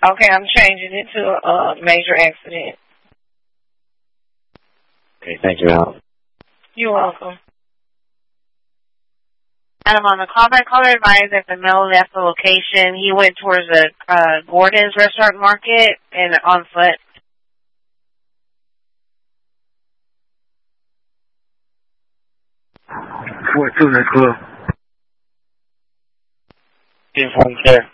Okay, I'm changing it to a major accident. Okay, thank you, Al. You're welcome. Adam, on the callback, caller advised that the male left the location. He went towards the Gordon's Restaurant Market and on foot. What, to that club? Give home care.